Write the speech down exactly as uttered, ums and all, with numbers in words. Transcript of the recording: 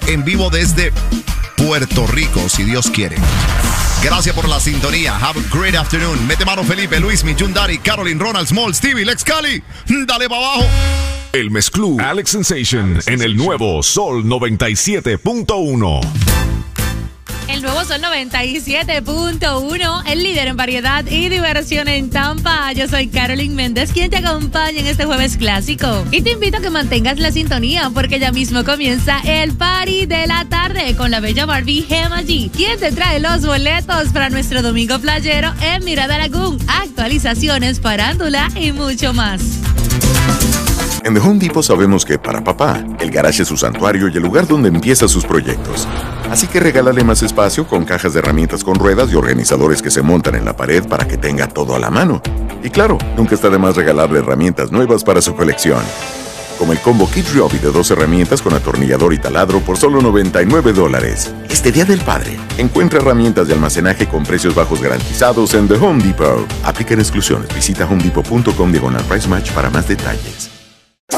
en vivo desde Puerto Rico, si Dios quiere. Gracias por la sintonía. Have a great afternoon. Mete mano Felipe, Luis, mi Yundari, Caroline, Ronald, Small, Stevie, Lex Cali. Dale para abajo. El mezclú Alex Sensation en el nuevo Sol noventa y siete punto uno. El nuevo Sol noventa y siete punto uno, el líder en variedad y diversión en Tampa. Yo soy Caroline Méndez, quien te acompaña en este jueves clásico. Y te invito a que mantengas la sintonía, porque ya mismo comienza el party de la tarde con la bella Barbie Gemma G, quien te trae los boletos para nuestro domingo playero en Mirada Lagoon, actualizaciones, farándula y mucho más. En The Home Depot sabemos que para papá, el garage es su santuario y el lugar donde empieza sus proyectos. Así que regálale más espacio con cajas de herramientas con ruedas y organizadores que se montan en la pared para que tenga todo a la mano. Y claro, nunca está de más regalarle herramientas nuevas para su colección. Como el combo Kid Ryobi de dos herramientas con atornillador y taladro por solo noventa y nueve dólares. Este Día del Padre, encuentra herramientas de almacenaje con precios bajos garantizados en The Home Depot. Aplican exclusiones. Visita homedepot punto com diagonal price match para más detalles.